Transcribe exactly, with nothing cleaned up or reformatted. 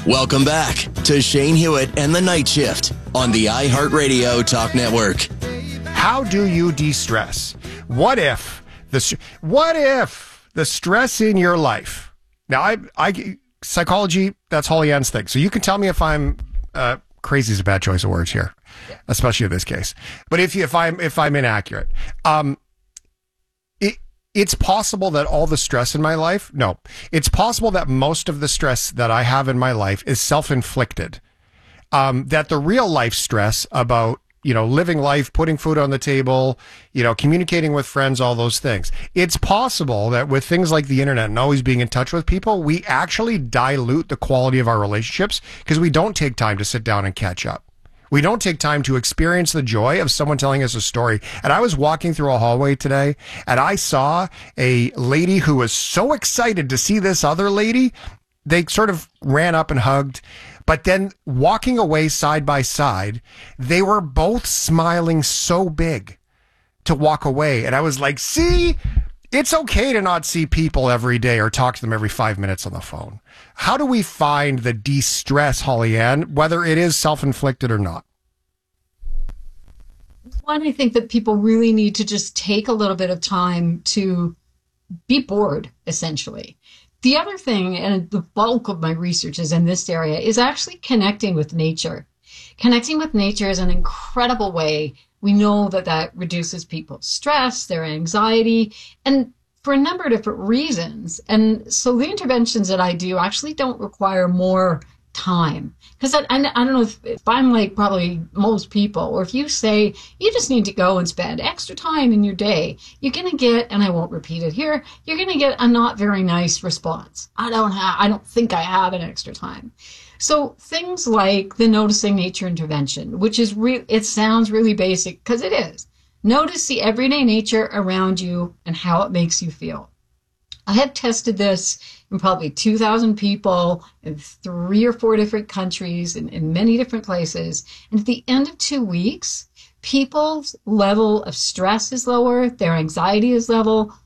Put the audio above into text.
Welcome back to Shane Hewitt and the Night Shift on the iHeartRadio Talk Network. How do you de-stress? What if the what if the stress in your life? Now, I, I psychology, that's Holly Ann's thing. So you can tell me if I'm uh, crazy is a bad choice of words here, especially in this case. But if you, if I'm if I'm inaccurate, um, it it's possible that all the stress in my life. No, it's possible that most of the stress that I have in my life is self-inflicted. Um, that the real life stress about, you know, living life, putting food on the table, you know, communicating with friends, all those things. It's possible that with things like the internet and always being in touch with people, we actually dilute the quality of our relationships because we don't take time to sit down and catch up. We don't take time to experience the joy of someone telling us a story. And I was walking through a hallway today and I saw a lady who was so excited to see this other lady. They sort of ran up and hugged. But then walking away side by side, they were both smiling so big to walk away. And I was like, see, it's okay to not see people every day or talk to them every five minutes on the phone. How do we find the de-stress, Holly Ann, whether it is self-inflicted or not? One, I think that people really need to just take a little bit of time to be bored, essentially. The other thing, and the bulk of my research is in this area, is actually connecting with nature. Connecting with nature is an incredible way. We know that that reduces people's stress, their anxiety, and for a number of different reasons. And so the interventions that I do actually don't require more time. Because I, I, I don't know if, if I'm like probably most people, or if you say you just need to go and spend extra time in your day, you're going to get, and I won't repeat it here, you're going to get a not very nice response. I don't have, I don't think I have an extra time. So things like the Noticing Nature intervention, which is real, it sounds really basic because it is. Notice the everyday nature around you and how it makes you feel. I have tested this in probably two thousand people in three or four different countries in, in many different places. And at the end of two weeks, people's level of stress is lower, their anxiety is level,